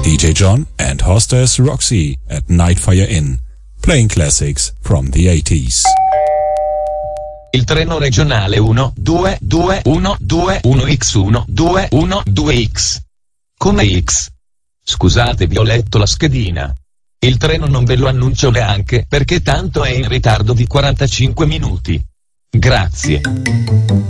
DJ John and hostess Roxy at Nightfire Inn, playing classics from the 80s. Il treno regionale 1221211X1212X. Come X? Scusate, vi ho letto la schedina. Il treno non ve lo annuncio neanche perché tanto è in ritardo di 45 minuti. Grazie.